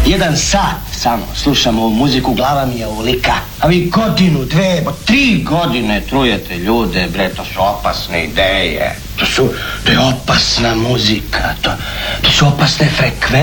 1 sat samo slušam ovu muziku, glava mi je ovolika. A vi godinu, 2, 3 godine trujete ljude, bre, to su opasne ideje. To je opasna muzika, to su opasne frekvencije.